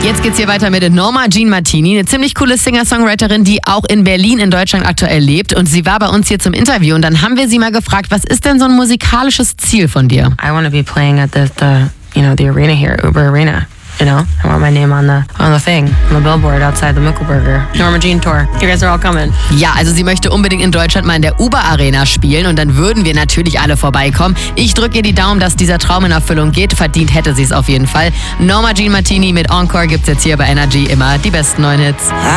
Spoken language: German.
Jetzt geht's hier weiter mit Norma Jean Martini, eine ziemlich coole Singer-Songwriterin, die auch in Berlin in Deutschland aktuell lebt. Und sie war bei uns hier zum Interview und dann haben wir sie mal gefragt, was ist denn so ein musikalisches Ziel von dir? I want to be playing at the arena here, Uber Arena. I want my name on the thing, on the billboard outside the Mickelberger Norma Jean Tour. You guys are all coming. Ja, also sie möchte unbedingt in Deutschland mal in der Uber Arena spielen und dann würden wir natürlich alle vorbeikommen. Ich drücke ihr die Daumen, dass dieser Traum in Erfüllung geht. Verdient hätte sie es auf jeden Fall. Norma Jean Martini mit Encore gibt's jetzt hier bei Energy immer die besten neuen Hits.